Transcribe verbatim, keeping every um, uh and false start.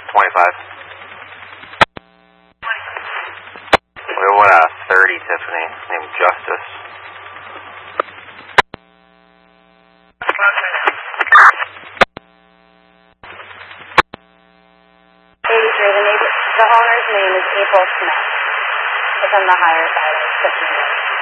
twenty-five. We have one out of thirty, Tiffany, named Justice. eighty-three, the, neighbor, the owner's name is April Smith. It's on the higher side of fifteen.